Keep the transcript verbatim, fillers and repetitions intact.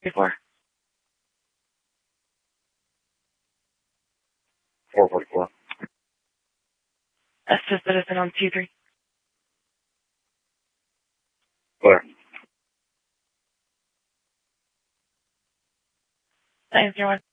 before. four forty-four. That's just citizen on two three. Clear. nine zero one.